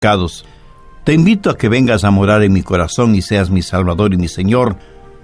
pecados. Te invito a que vengas a morar en mi corazón y seas mi Salvador y mi Señor.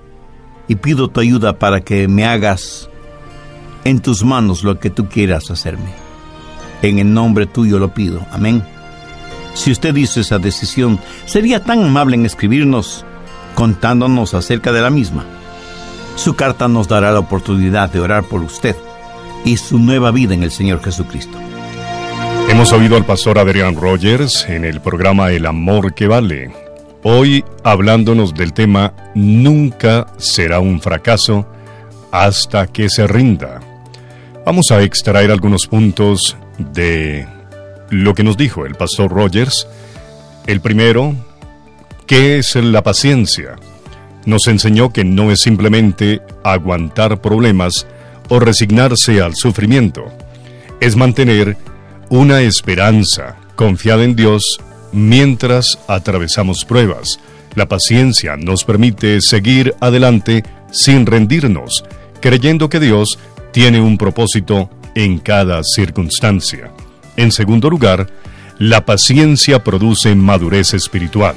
Y pido tu ayuda para que me hagas en tus manos lo que tú quieras hacerme. En el nombre tuyo lo pido. Amén. Si usted hizo esa decisión, sería tan amable en escribirnos contándonos acerca de la misma. Su carta nos dará la oportunidad de orar por usted y su nueva vida en el Señor Jesucristo. Hemos oído al pastor Adrián Rogers en el programa El Amor que Vale. Hoy hablándonos del tema Nunca será un fracaso hasta que se rinda. Vamos a extraer algunos puntos de lo que nos dijo el pastor Rogers. El primero, ¿qué es la paciencia? Nos enseñó que no es simplemente aguantar problemas o resignarse al sufrimiento. Es mantener una esperanza confiada en Dios mientras atravesamos pruebas. La paciencia nos permite seguir adelante sin rendirnos, creyendo que Dios tiene un propósito en cada circunstancia. En segundo lugar, la paciencia produce madurez espiritual.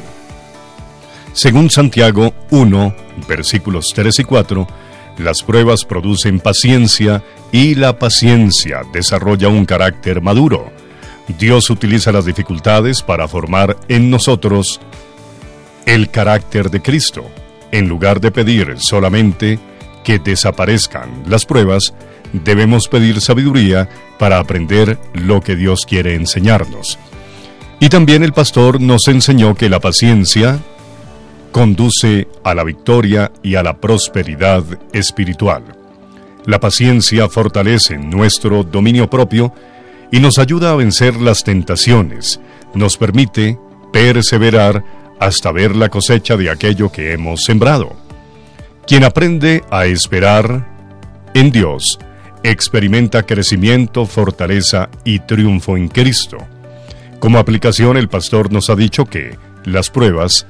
Según Santiago 1, versículos 3 y 4, las pruebas producen paciencia y la paciencia desarrolla un carácter maduro. Dios utiliza las dificultades para formar en nosotros el carácter de Cristo. En lugar de pedir solamente que desaparezcan las pruebas, debemos pedir sabiduría para aprender lo que Dios quiere enseñarnos. Y también el pastor nos enseñó que la paciencia conduce a la victoria y a la prosperidad espiritual. La paciencia fortalece nuestro dominio propio y nos ayuda a vencer las tentaciones. Nos permite perseverar hasta ver la cosecha de aquello que hemos sembrado. Quien aprende a esperar en Dios experimenta crecimiento, fortaleza y triunfo en Cristo. Como aplicación, el pastor nos ha dicho que las pruebas,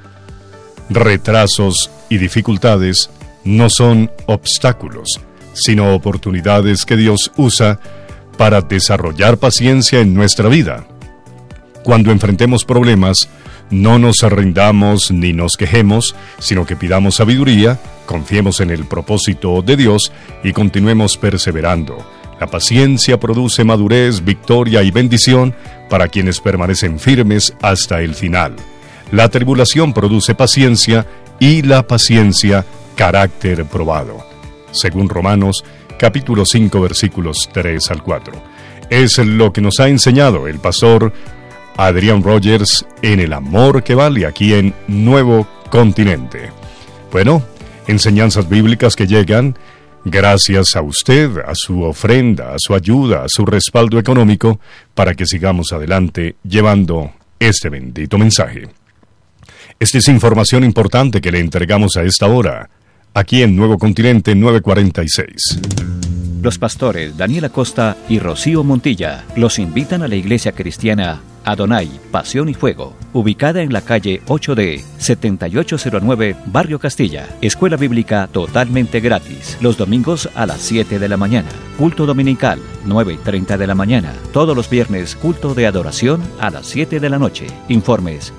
retrasos y dificultades no son obstáculos, sino oportunidades que Dios usa para desarrollar paciencia en nuestra vida. Cuando enfrentemos problemas, no nos rindamos ni nos quejemos, sino que pidamos sabiduría, confiemos en el propósito de Dios y continuemos perseverando. La paciencia produce madurez, victoria y bendición para quienes permanecen firmes hasta el final. La tribulación produce paciencia y la paciencia carácter probado. Según Romanos, capítulo 5, versículos 3 al 4. Es lo que nos ha enseñado el pastor Adrián Rogers en El Amor que Vale, aquí en Nuevo Continente. Bueno, enseñanzas bíblicas que llegan gracias a usted, a su ofrenda, a su ayuda, a su respaldo económico, para que sigamos adelante llevando este bendito mensaje. Esta es información importante que le entregamos a esta hora, aquí en Nuevo Continente 946. Los pastores Daniel Acosta y Rocío Montilla los invitan a la iglesia cristiana Adonai, Pasión y Fuego, ubicada en la calle 8D, 7809, Barrio Castilla. Escuela bíblica totalmente gratis, los domingos a las 7 de la mañana. Culto dominical, 9:30 de la mañana. Todos los viernes, culto de adoración a las 7 de la noche. Informes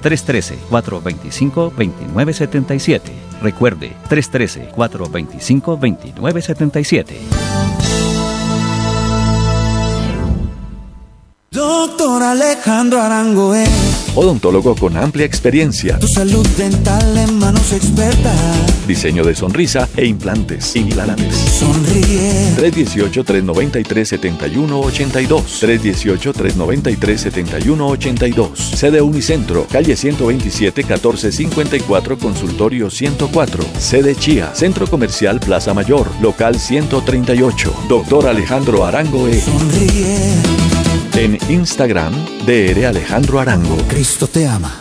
313-425-2977. Recuerde, 313-425-2977. Doctor Alejandro Arango es odontólogo con amplia experiencia. Tu salud dental en manos expertas. Diseño de sonrisa e implantes. Sonríe. 318-393-7182. 318-393-7182. Sede Unicentro, calle 127, 1454, consultorio 104. Sede Chía, Centro Comercial Plaza Mayor, local 138. Doctor Alejandro Arango es. Sonríe. En Instagram, Dr. Alejandro Arango. Cristo te ama.